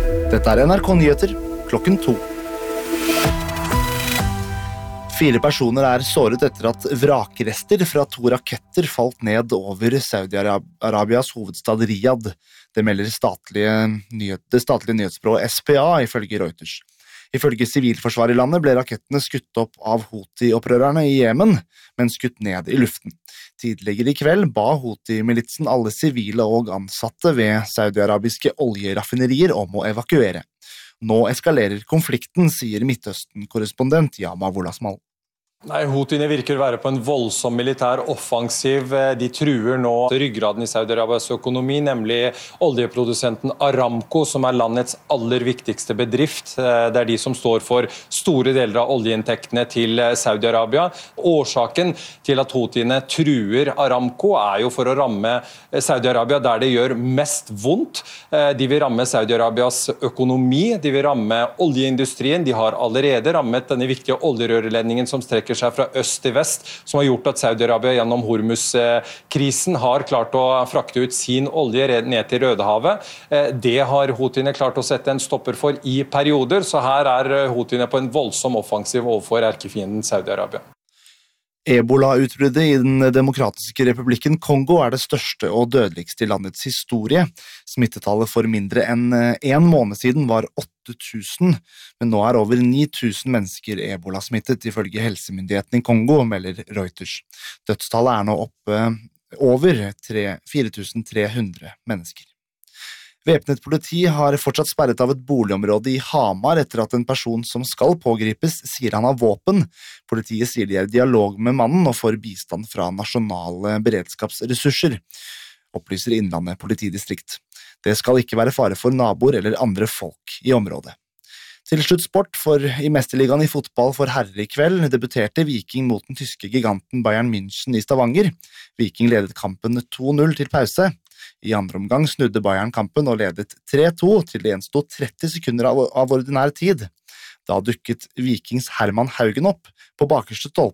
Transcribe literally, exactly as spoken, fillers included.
Dette er N R K Nyheter, klokken to. Fire personer er såret etter at vrakrester fra to raketter falt ned over Saudi-Arabias hovedstad Riyadh. Det melder statlige nyhet, det statlige nyhetsbyrået S P A ifølge Reuters. Ifølge sivilforsvaret i landet ble rakettene skutt opp av Houthi-opprørerne i Jemen, men skutt ned i luften. Tidligere i kveld ba Houthi-militsen alle sivile og ansatte ved saudi-arabiske oljeraffinerier om å evakuere. Nå eskalerer konflikten, sier Midtøsten-korrespondent Yama Wolasmal. Nei, Houthiene virker å være på en voldsom militær offensiv. De truer nå ryggraden i Saudi-Arabias økonomi, nemlig oljeprodusenten Aramco, som er landets aller viktigste bedrift. Det er de som står for store deler av oljeinntektene til Saudi-Arabia. Årsaken til at Houthiene truer Aramco er jo for å ramme Saudi-Arabia der det gjør mest vondt. De vil ramme Saudi-Arabias økonomi, de vil ramme oljeindustrien. De har allerede rammet denne viktige oljerørledningen som strekker seg fra øst til vest, som har gjort at Saudi-Arabia gjennom Hormuz-krisen har klart å frakte ut sin olje ned til Rødehavet. Det har Houthiene klart å sette en stopper for i perioder, så her er Houthiene på en voldsom offensiv overfor erkefienden Saudi-Arabia. Ebola-utbruddet i den demokratiske republikken Kongo er det største og dødeligste i landets historie. Smittetallet for mindre enn en måned siden var åtte tusen, men nå er over ni tusen mennesker ebola-smittet ifølge helsemyndighetene i Kongo, melder Reuters. Dødstallet er nå oppe over fire tusen tre hundre mennesker. Væpnet politi har fortsatt sperret av et boligområde i Hamar etter at en person som skal pågripes sier han har våpen. Politiet sier de er i dialog med mannen og får bistand fra nasjonale beredskapsressurser, opplyser Innlandet politidistrikt. Det skal ikke være fare for naboer eller andre folk i området. Til slutt sport, for i Mesterligaen i fotball for herrer i kveld debuterte Viking mot den tyske giganten Bayern München i Stavanger. Viking ledet kampen to null til pause. I andre omgang snudde Bayern kampen og ledet tre to til det gjensto tretti sekunder av, av ordinær tid. Da dukket Vikings Herman Haugen opp på bakerste stolpe